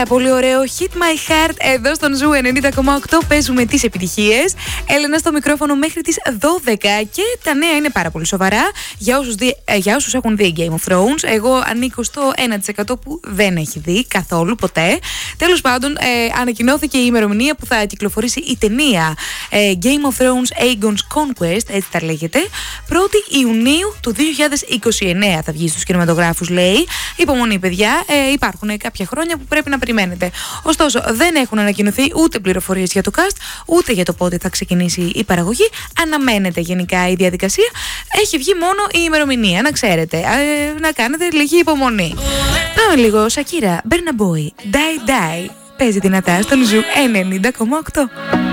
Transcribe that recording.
πάρα πολύ ωραίο Hit My Heart εδώ στον Ζου 90,8. Παίζουμε τις επιτυχίες. Έλενα στο μικρόφωνο μέχρι τις 12 και τα νέα είναι πάρα πολύ σοβαρά για όσους έχουν δει Game of Thrones. Εγώ ανήκω στο 1% που δεν έχει δει καθόλου ποτέ. Τέλος πάντων, ανακοινώθηκε η ημερομηνία που θα κυκλοφορήσει η ταινία Game of Thrones Aegon's Conquest, έτσι τα λέγεται. 1η Ιουνίου του 2029 θα βγει στους κινηματογράφους, λέει. Υπομονή, παιδιά. Υπάρχουν κάποια χρόνια που πρέπει να περιμένετε. Ωστόσο, δεν έχουν ανακοινωθεί ούτε πληροφορίες για το cast, ούτε για το πότε θα ξεκινήσει η παραγωγή. Αναμένεται γενικά η διαδικασία. Έχει βγει μόνο η ημερομηνία, να ξέρετε. Να κάνετε λίγη υπομονή. Πάμε λίγο. Σακύρα, Burna Boy, Die Die. Παίζει δυνατά στον Ζου 90,8.